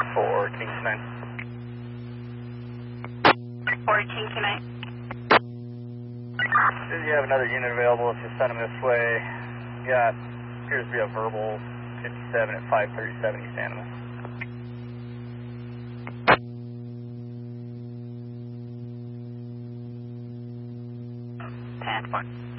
For King 9. For King 9. Did you have another unit available? If you send them this way, got appears to be a verbal 57 at 537 East Animal. Transport.